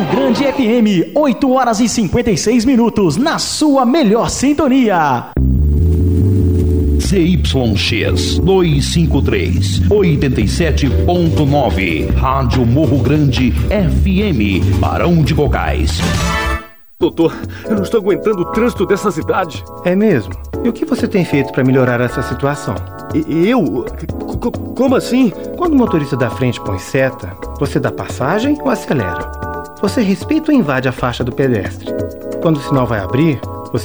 Grande FM, 8 horas e 56 minutos, na sua melhor sintonia. ZYX 253, 87.9, Rádio Morro Grande FM, Barão de Cocais. Doutor, eu não estou aguentando o trânsito dessa cidade. É mesmo? E o que você tem feito para melhorar essa situação? Eu? Como assim? Quando o motorista da frente põe seta, você dá passagem ou acelera? Você respeita ou invade a faixa do pedestre? Quando o sinal vai abrir,